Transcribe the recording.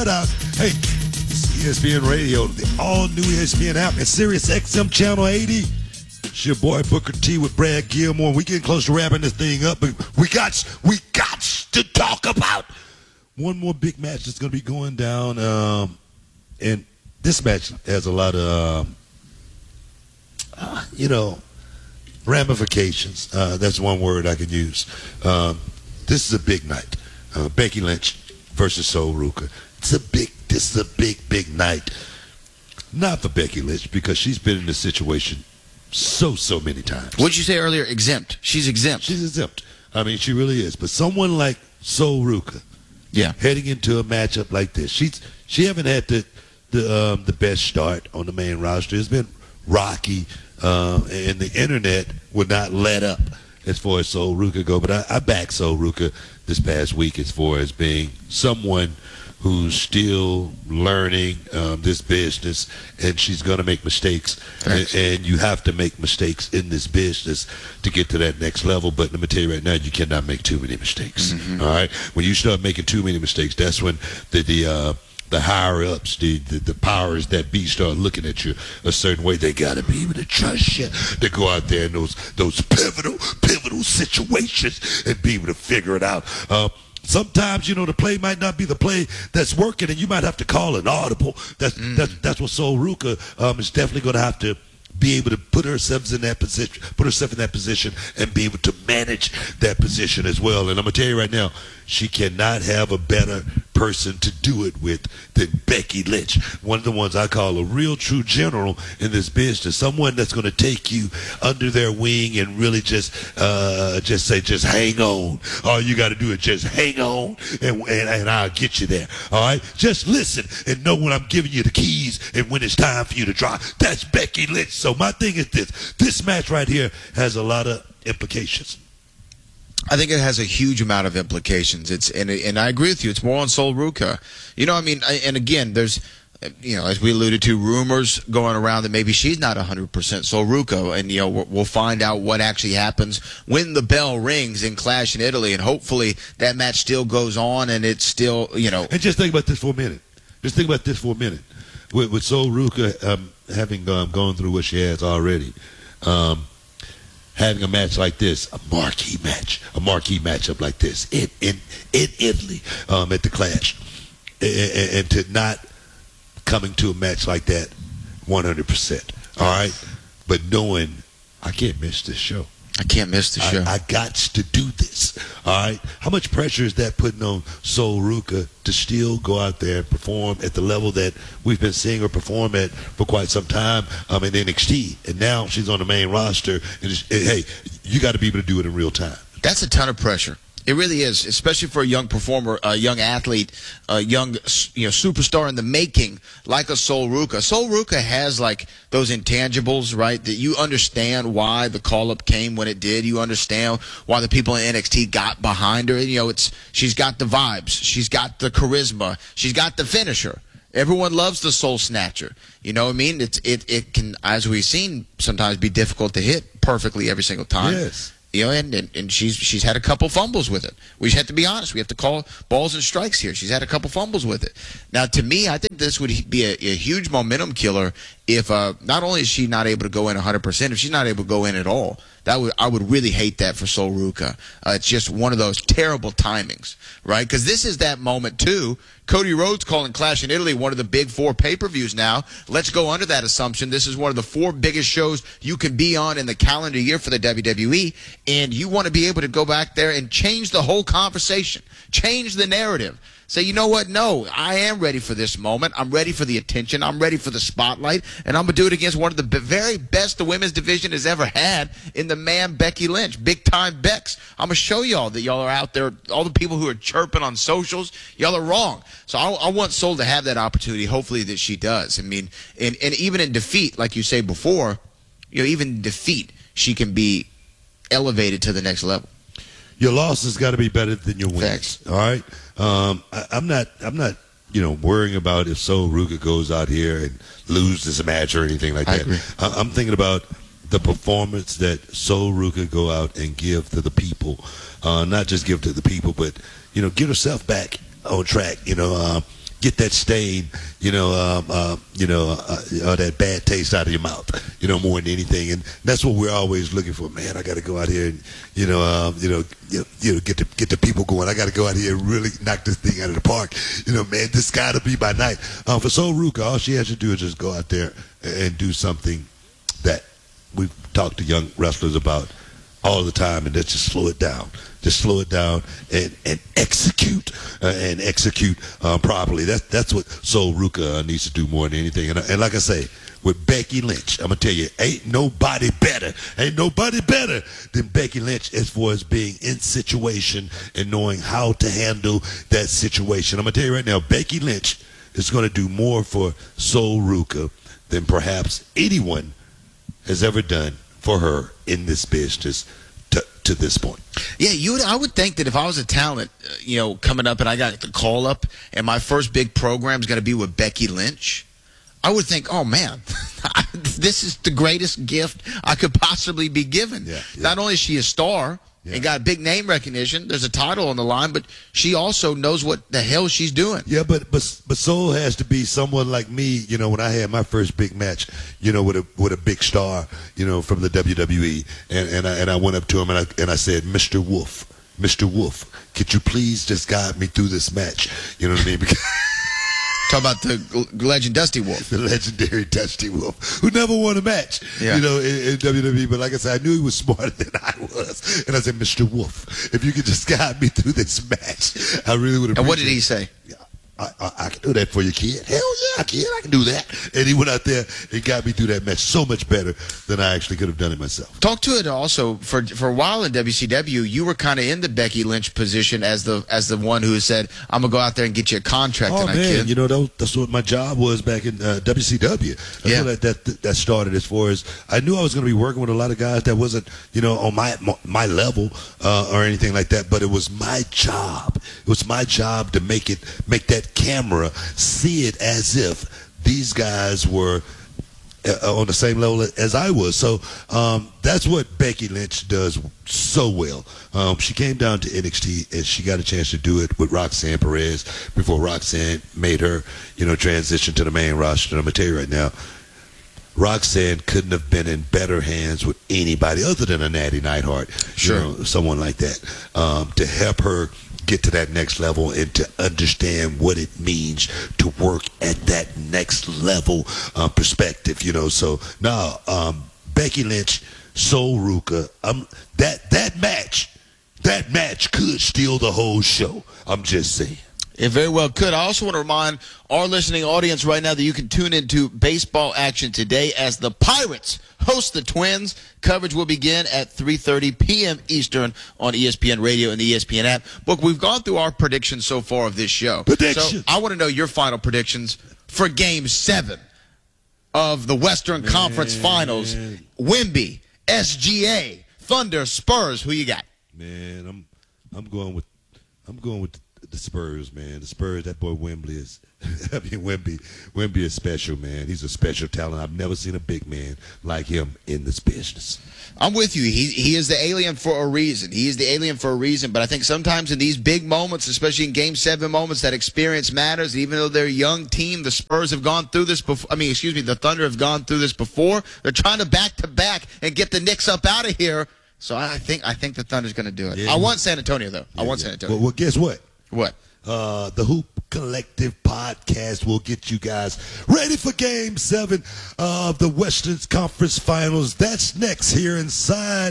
that out. Hey, it's ESPN Radio, the all-new ESPN app, and Sirius XM Channel 80. It's your boy Booker T with Brad Gilmore. We getting close to wrapping this thing up, but we got to talk about one more big match that's going to be going down. And this match has a lot of, ramifications. That's one word I can use. This is a big night. Becky Lynch versus Sol Ruca. This is a big night. Not for Becky Lynch, because she's been in this situation so many times. What'd you say earlier? Exempt. She's exempt. She's exempt. I mean, she really is. But someone like Sol Ruca, heading into a matchup like this, she haven't had the best start on the main roster. It's been rocky, and the internet would not let up as far as Sol Ruca go. But I backed Sol Ruca this past week as far as being someone who's still learning this business, and she's going to make mistakes. And you have to make mistakes in this business to get to that next level. But let me tell you right now, you cannot make too many mistakes. All right? When you start making too many mistakes, that's when the higher-ups, the powers that be start looking at you a certain way. They got to be able to trust you to go out there in those pivotal situations and be able to figure it out. Sometimes, the play might not be the play that's working, and you might have to call an audible. That's what Sol Ruca is definitely going to have to be able to put herself in that position and be able to manage that position as well. And I'm going to tell you right now, she cannot have a better person to do it with than Becky Lynch. One of the ones I call a real true general in this business. Someone that's going to take you under their wing and really just hang on. All you got to do is just hang on, and I'll get you there. All right? Just listen and know when I'm giving you the keys and when it's time for you to drive. That's Becky Lynch. So my thing is this. This match right here has a lot of implications. I think it has a huge amount of implications. And I agree with you. It's more on Sol Ruca. And again, there's, as we alluded to, rumors going around that maybe she's not 100% Sol Ruca. And, we'll find out what actually happens when the bell rings in Clash in Italy. And hopefully that match still goes on and it's still, And just think about this for a minute. With Sol Ruca having gone through what she has already, having a match like this, a marquee matchup like this in Italy at the Clash, and to not coming to a match like that 100%. All right, but knowing I can't miss this show. I got to do this. All right. How much pressure is that putting on Sol Ruca to still go out there and perform at the level that we've been seeing her perform at for quite some time in NXT? And now she's on the main roster. And hey, you got to be able to do it in real time. That's a ton of pressure. It really is, especially for a young performer, a young athlete, a young superstar in the making like a Sol Ruca. Sol Ruca has like those intangibles, right, that you understand why the call-up came when it did. You understand why the people in NXT got behind her. She's got the vibes. She's got the charisma. She's got the finisher. Everyone loves the Soul Snatcher. You know what I mean? It can, as we've seen, sometimes be difficult to hit perfectly every single time. Yes. And she's had a couple fumbles with it. We just have to be honest. We have to call balls and strikes here. She's had a couple fumbles with it. Now, to me, I think this would be a huge momentum killer if not only is she not able to go in 100%, if she's not able to go in at all. I would really hate that for Sol Ruca. It's just one of those terrible timings, right? Because this is that moment, too. Cody Rhodes calling Clash in Italy one of the big 4 pay-per-views now. Let's go under that assumption. This is one of the 4 biggest shows you can be on in the calendar year for the WWE, and you want to be able to go back there and change the whole conversation, change the narrative. Say, you know what? No, I am ready for this moment. I'm ready for the attention. I'm ready for the spotlight. And I'm going to do it against one of the very best the women's division has ever had in the man Becky Lynch. Big-time Bex. I'm going to show y'all that y'all are out there. All the people who are chirping on socials, y'all are wrong. So I want Sol to have that opportunity. Hopefully that she does. I mean, and even in defeat, like you say before, even in defeat, she can be elevated to the next level. Your loss has got to be better than your wins. Facts. All right. I'm not worrying about if Sol Ruca goes out here and loses a match or anything like that. I agree. I'm thinking about the performance that Sol Ruca go out and give to the people. Not just give to the people, but get herself back on track. get that stain, or that bad taste out of your mouth, more than anything. And that's what we're always looking for. Man, I got to go out here and, get the people going. I got to go out here and really knock this thing out of the park. Man, this got to be my night. For Sol Ruca, all she has to do is just go out there and do something that we've talked to young wrestlers about all the time, and just slow it down. Just slow it down and execute properly. That's what Sol Ruca needs to do more than anything. And like I say, with Becky Lynch, I'm gonna tell you, ain't nobody better than Becky Lynch as far as being in situation and knowing how to handle that situation. I'm gonna tell you right now, Becky Lynch is gonna do more for Sol Ruca than perhaps anyone has ever done for her in this business to this point. Yeah, I would think that if I was a talent, coming up and I got the call up and my first big program is going to be with Becky Lynch, I would think, oh, man, this is the greatest gift I could possibly be given. Yeah. Not only is she a star and got big name recognition, there's a title on the line, but she also knows what the hell she's doing. Yeah, but Sol has to be someone like me, when I had my first big match, with a big star, from the WWE, and I went up to him and I said, Mr. Wolf, could you please just guide me through this match? You know what I mean? Because talk about the legend Dusty Wolf. The legendary Dusty Wolf, who never won a match, in WWE. But like I said, I knew he was smarter than I was. And I said, Mr. Wolf, if you could just guide me through this match, I really would appreciate it. And what did he say? I can do that for you, kid. Hell yeah, I can. I can do that. And he went out there and got me through that match so much better than I actually could have done it myself. Talk to it also for a while in WCW. You were kind of in the Becky Lynch position as the one who said, "I'm gonna go out there and get you a contract tonight, kid." That's what my job was back in WCW. That started as far as I knew I was going to be working with a lot of guys that wasn't on my level or anything like that. But it was my job. It was my job to make that camera see it as if these guys were on the same level as I was. So that's what Becky Lynch does so well. She came down to NXT and she got a chance to do it with Roxanne Perez before Roxanne made her transition to the main roster. And I'm gonna tell you right now, Roxanne couldn't have been in better hands with anybody other than a Natty Neidhart. Sure. Someone like that, to help her get to that next level and to understand what it means to work at that next level perspective. So now Becky Lynch, Sol Ruca, that match could steal the whole show. I'm just saying. It very well could. I also want to remind our listening audience right now that you can tune into baseball action today as the Pirates host the Twins. Coverage will begin at 3:30 p.m. Eastern on ESPN Radio and the ESPN app. Look, we've gone through our predictions so far of this show. So I want to know your final predictions for Game 7 of the Western Conference Finals. Wemby, SGA, Thunder, Spurs. Who you got? Man, I'm going with the Spurs, man. The Spurs, that boy Wemby is Wemby is special, man. He's a special talent. I've never seen a big man like him in this business. I'm with you. He is the alien for a reason. He is the alien for a reason. But I think sometimes in these big moments, especially in Game 7 moments, that experience matters. Even though they're a young team, the Spurs have gone through this before. The Thunder have gone through this before. They're trying to back-to-back and get the Knicks up out of here. So I think the Thunder's going to do it. Yeah. I want San Antonio, though. I want San Antonio. Well, guess what? What? The Hoop Collective podcast will get you guys ready for Game 7 of the Western Conference Finals. That's next here inside